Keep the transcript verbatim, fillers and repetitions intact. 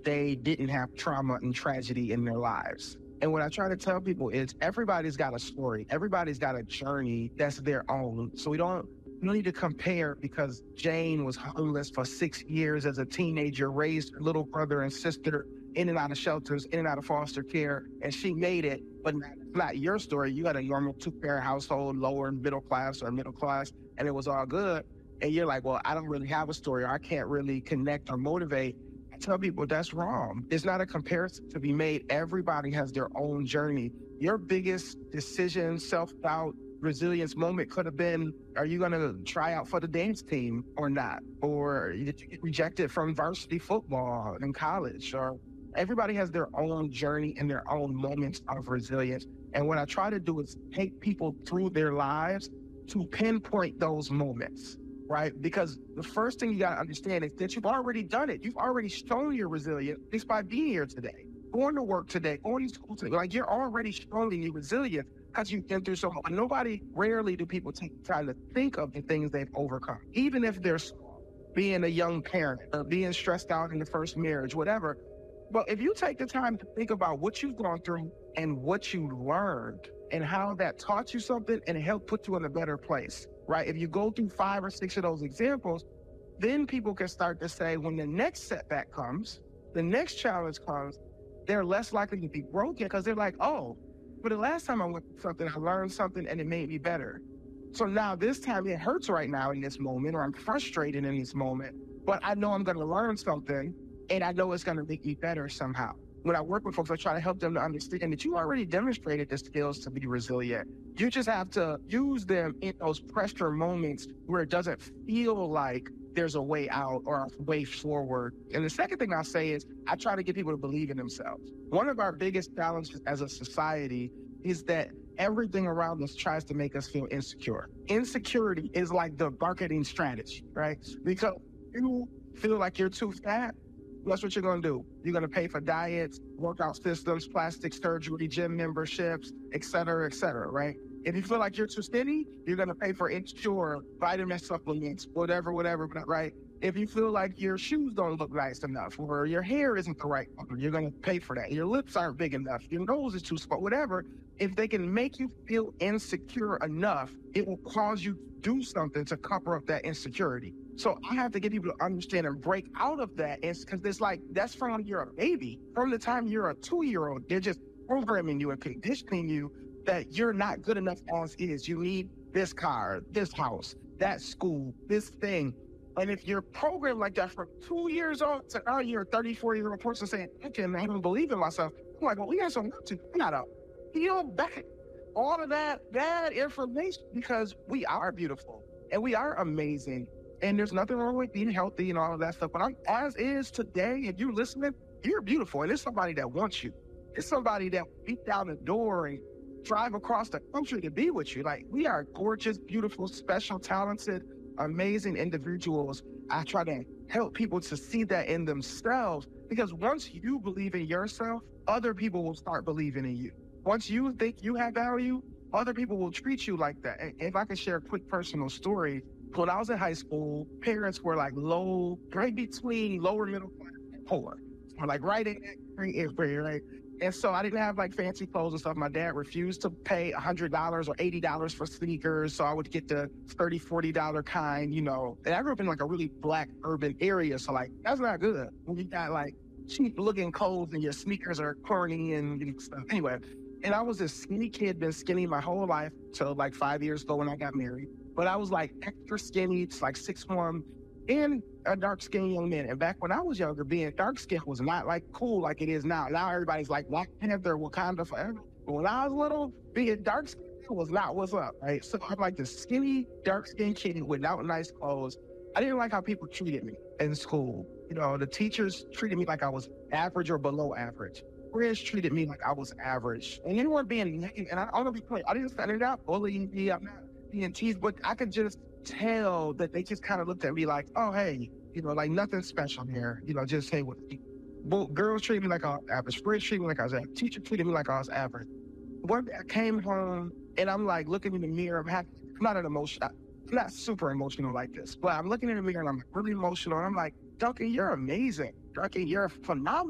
if they didn't have trauma and tragedy in their lives. And what I try to tell people is everybody's got a story. Everybody's got a journey that's their own. So we don't, we don't need to compare because Jane was homeless for six years as a teenager, raised her little brother and sister in and out of shelters, in and out of foster care, and she made it. But not, not your story. You had a normal two-parent household, lower middle class or middle class, and it was all good. And you're like, well, I don't really have a story, or I can't really connect or motivate. I tell people that's wrong. It's not a comparison to be made. Everybody has their own journey. Your biggest decision, self-doubt, resilience moment could have been, are you going to try out for the dance team or not? Or did you get rejected from varsity football in college? Or everybody has their own journey and their own moments of resilience. And what I try to do is take people through their lives to pinpoint those moments. Right? Because the first thing you got to understand is that you've already done it. You've already shown your resilience just by being here today, going to work today, going to school today. Like, you're already showing your resilience because you've been through so much. Nobody, rarely do people take time to think of the things they've overcome, even if they're small, being a young parent or being stressed out in the first marriage, whatever. But if you take the time to think about what you've gone through and what you learned and how that taught you something and helped put you in a better place, right? If you go through five or six of those examples, then people can start to say, when the next setback comes, the next challenge comes, they're less likely to be broken because they're like, oh, but the last time I went through something, I learned something and it made me better. So now this time it hurts right now in this moment, or I'm frustrated in this moment, but I know I'm going to learn something and I know it's going to make me better somehow. When I work with folks, I try to help them to understand that you already demonstrated the skills to be resilient. You just have to use them in those pressure moments where it doesn't feel like there's a way out or a way forward. And the second thing I'll say is I try to get people to believe in themselves. One of our biggest challenges as a society is that everything around us tries to make us feel insecure. Insecurity is like the marketing strategy, right? Because you feel like you're too fat, that's what you're going to do. You're going to pay for diets, workout systems, plastic surgery, gym memberships, et cetera, et cetera, right? If you feel like you're too skinny, you're going to pay for Ensure, vitamin supplements, whatever, whatever, right? If you feel like your shoes don't look nice enough or your hair isn't the right color, you're going to pay for that. Your lips aren't big enough, your nose is too small, whatever. If they can make you feel insecure enough, it will cause you to do something to cover up that insecurity. So I have to get people to understand and break out of that, because it's like, that's from when you're a baby. From the time you're a two-year-old, they're just programming you and conditioning you that you're not good enough as is. You need this car, this house, that school, this thing. And if you're programmed like that from two years old to now you're a thirty-four-year-old person saying, I can't even believe in myself. I'm like, well, we got some work to do. I gotta peel back all of that bad information, because we are beautiful and we are amazing. And there's nothing wrong with being healthy and all of that stuff. But I'm, as is today, and you listening, you're beautiful. And it's somebody that wants you. It's somebody that beat down the door and drive across the country to be with you. Like, we are gorgeous, beautiful, special, talented, amazing individuals. I try to help people to see that in themselves, because once you believe in yourself, other people will start believing in you. Once you think you have value, other people will treat you like that. And if I can share a quick personal story, when I was in high school, parents were like low, right between lower middle class and poor, or like right in that area, right? And so I didn't have like fancy clothes and stuff. My dad refused to pay one hundred dollars or eighty dollars for sneakers. So I would get the thirty dollars, forty dollars kind, you know. And I grew up in like a really black urban area. So like, that's not good when you got like cheap looking clothes and your sneakers are corny and stuff. Anyway, and I was this skinny kid, been skinny my whole life till like five years ago when I got married. But I was like extra skinny, it's like six one, and a dark-skinned young man. And back when I was younger, being dark-skinned was not like cool like it is now. Now everybody's like Black Panther, Wakanda forever. But when I was little, being dark-skinned was not what's up, right? So I'm like this skinny, dark-skinned kid without nice clothes. I didn't like how people treated me in school. You know, the teachers treated me like I was average or below average. Friends treated me like I was average. And anyone being negative, and I, I'm gonna be clear, I didn't set it out bullying me, I'm not being teased, but I could just tell that they just kind of looked at me like, oh, hey, you know, like nothing special here. You know, just hey, what? Both girls treated me like I was average. Friends treated me like I was average. Teacher treated me like I was average. One day I came home and I'm like looking in the mirror. I'm happy. I'm not an emotion. I'm not super emotional like this, but I'm looking in the mirror and I'm really emotional. And I'm like, Duncan, you're amazing. Duncan, you're phenomenal.